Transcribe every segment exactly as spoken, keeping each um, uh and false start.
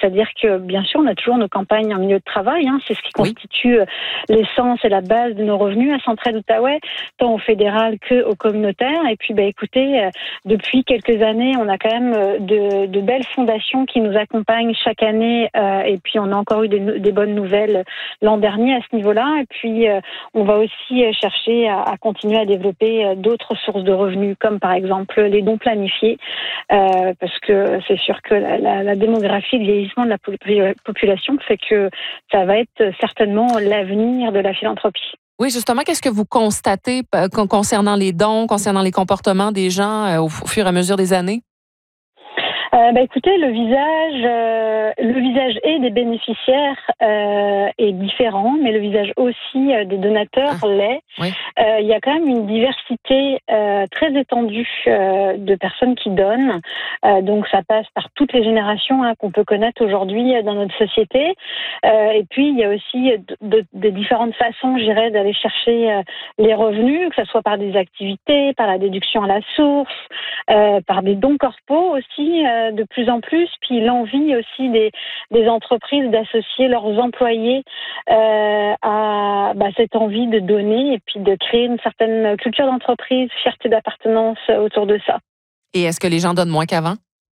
c'est-à-dire que bien sûr, on a toujours nos campagnes en milieu de travail, hein, c'est ce qui Oui. constitue l'essence et la base de nos revenus à Centraide Outaouais, tant au fédéral qu'au communautaire. Et puis, bah, écoutez, depuis quelques années, on a quand même de, de belles fondations qui nous accompagnent chaque année, euh, et puis on a encore eu des, des bonnes nouvelles l'an dernier à ce niveau-là. Et puis, euh, on va aussi chercher à, à continuer à développer d'autres sources de revenus, comme par exemple les dons planifiés, euh, parce que c'est sûr que la, la, la démographie, le vieillissement de la population fait que ça va être certainement l'avenir de la philanthropie. Oui, justement, qu'est-ce que vous constatez concernant les dons, concernant les comportements des gens au fur et à mesure des années? Euh, bah, écoutez, le visage, euh, le visage et des bénéficiaires euh, est différent, mais le visage aussi euh, des donateurs Ah, l'est. oui. Euh, il y a quand même une diversité euh, très étendue euh, de personnes qui donnent. Euh, donc ça passe par toutes les générations hein, qu'on peut connaître aujourd'hui euh, dans notre société. Euh, et puis il y a aussi de, de, de différentes façons, je dirais, d'aller chercher euh, les revenus, que ce soit par des activités, par la déduction à la source, euh, par des dons corpaux aussi. Euh, de plus en plus, puis l'envie aussi des, des entreprises d'associer leurs employés euh, à bah, cette envie de donner et puis de créer une certaine culture d'entreprise, fierté d'appartenance autour de ça. Et est-ce que les gens donnent moins qu'avant?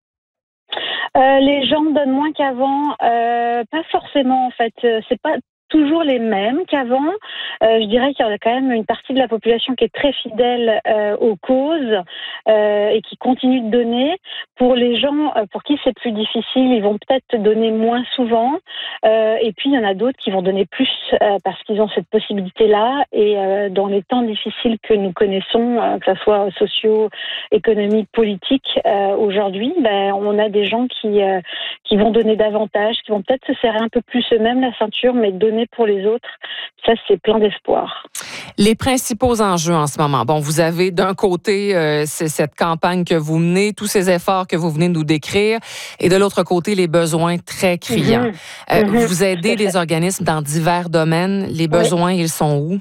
Euh, les gens donnent moins qu'avant, euh, pas forcément en fait. C'est pas toujours les mêmes qu'avant. Euh, je dirais qu'il y a quand même une partie de la population qui est très fidèle euh, aux causes euh, et qui continue de donner. Pour les gens euh, pour qui c'est plus difficile, ils vont peut-être donner moins souvent. Euh, et puis, il y en a d'autres qui vont donner plus euh, parce qu'ils ont cette possibilité-là. Et euh, dans les temps difficiles que nous connaissons, euh, que ce soit sociaux, économiques, politiques, euh, aujourd'hui, ben, on a des gens qui, euh, qui vont donner davantage, qui vont peut-être se serrer un peu plus eux-mêmes la ceinture, mais donner pour les autres, ça, c'est plein d'espoir. Les principaux enjeux en ce moment. Bon, vous avez d'un côté euh, c'est cette campagne que vous menez, tous ces efforts que vous venez de nous décrire, et de l'autre côté, les besoins très criants. Mmh. Euh, Mmh. vous aidez les organismes dans divers domaines. Les besoins, oui. Ils sont où?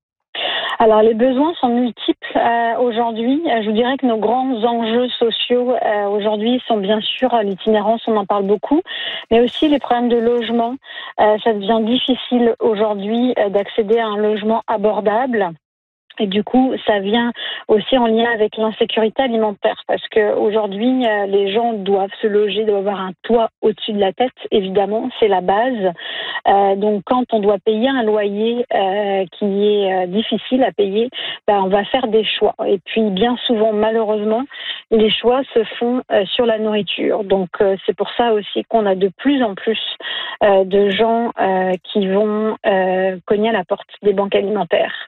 Alors, les besoins sont multiples euh, aujourd'hui. Je vous dirais que nos grands enjeux sociaux euh, aujourd'hui sont bien sûr l'itinérance, on en parle beaucoup, mais aussi les problèmes de logement. Euh, ça devient difficile aujourd'hui euh, d'accéder à un logement abordable. Et du coup, ça vient aussi en lien avec l'insécurité alimentaire, parce que aujourd'hui, euh, les gens doivent se loger, doivent avoir un toit au-dessus de la tête. Évidemment, c'est la base. Euh, donc, quand on doit payer un loyer euh, qui est euh, difficile à payer, ben, on va faire des choix. Et puis, bien souvent, malheureusement, les choix se font euh, sur la nourriture. Donc, euh, c'est pour ça aussi qu'on a de plus en plus euh, de gens euh, qui vont euh, cogner à la porte des banques alimentaires.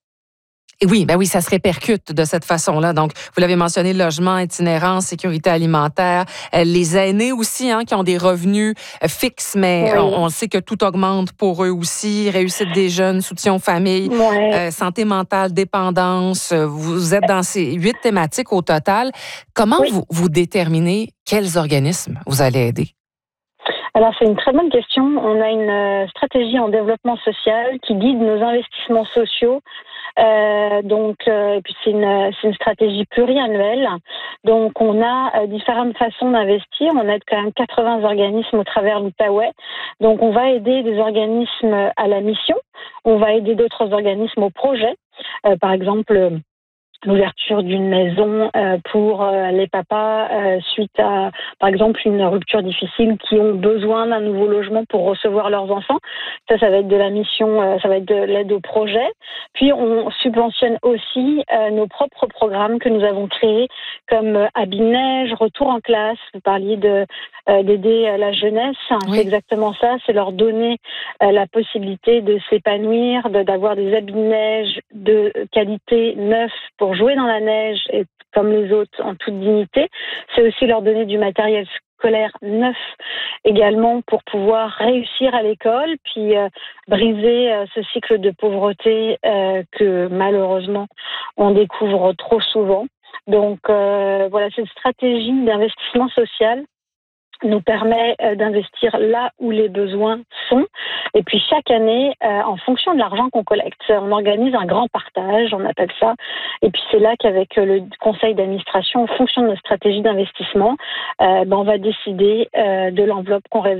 Et oui, ben oui, ça se répercute de cette façon-là. Donc, vous l'avez mentionné, logement, itinérance, sécurité alimentaire, euh, les aînés aussi, hein, qui ont des revenus euh, fixes, mais Oui. on, on sait que tout augmente pour eux aussi. Réussite des jeunes, soutien aux familles, Ouais. euh, santé mentale, dépendance. Vous êtes dans ces huit thématiques au total. Comment Oui. vous, vous déterminez quels organismes vous allez aider? Alors, c'est une très bonne question. On a une stratégie en développement social qui guide nos investissements sociaux. Euh, donc, euh, et puis c'est une, c'est une stratégie pluriannuelle. Donc, on a euh, différentes façons d'investir. On aide quand même quatre-vingts organismes au travers de l'Outaouais. Donc, on va aider des organismes à la mission. On va aider d'autres organismes au projet. Euh, par exemple, l'ouverture d'une maison euh, pour euh, les papas euh, suite à, par exemple, une rupture difficile, qui ont besoin d'un nouveau logement pour recevoir leurs enfants. Ça, ça va être de la mission, euh, ça va être de l'aide au projet. Puis, on subventionne aussi euh, nos propres programmes que nous avons créés, comme euh, Habits de neige, Retour en classe. Vous parliez de, euh, d'aider euh, la jeunesse. Oui. C'est exactement ça, c'est leur donner euh, la possibilité de s'épanouir, de, d'avoir des habits de neige de qualité neufs pour jouer dans la neige et comme les autres en toute dignité. C'est aussi leur donner du matériel scolaire neuf également pour pouvoir réussir à l'école, puis euh, briser euh, ce cycle de pauvreté euh, que malheureusement on découvre trop souvent. Donc euh, voilà, cette stratégie d'investissement social nous permet euh, d'investir là où les besoins sont. Et puis chaque année, euh, en fonction de l'argent qu'on collecte, on organise un grand partage, on appelle ça. Et puis c'est là qu'avec le conseil d'administration, en fonction de nos stratégies d'investissement, euh, ben, on va décider euh, de l'enveloppe qu'on réserve